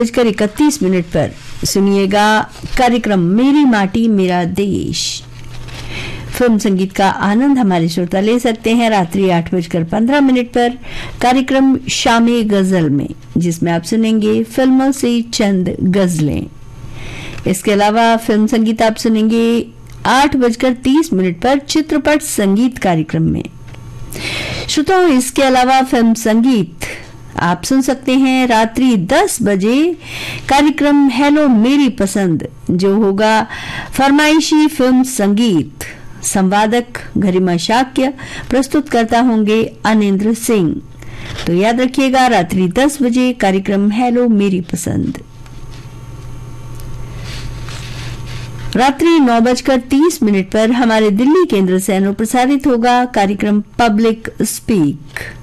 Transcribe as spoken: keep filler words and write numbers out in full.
बजकर इकतीस मिनट पर सुनिएगा कार्यक्रम मेरी माटी मेरा देश। फिल्म संगीत का आनंद हमारे श्रोता ले सकते हैं रात्रि आठ बजकर पंद्रह मिनट पर कार्यक्रम शामे गजल में, जिसमें आप सुनेंगे फिल्मों से चंद गजलें। इसके अलावा फिल्म संगीत आप सुनेंगे आठ बजकर तीस मिनट पर चित्रपट संगीत कार्यक्रम में। श्रोताओं, इसके अलावा फिल्म संगीत आप सुन सकते हैं रात्रि दस बजे कार्यक्रम हेलो मेरी पसंद, जो होगा फरमाइशी फिल्म संगीत। संवादक गरिमा शाक्य, प्रस्तुत करता होंगे अनिंद्र सिंह। तो याद रखिएगा रात्रि दस बजे कार्यक्रम हेलो मेरी पसंद। रात्रि नौ बजकर तीस मिनट पर हमारे दिल्ली केंद्र से अनुप्रसारित होगा कार्यक्रम पब्लिक स्पीक।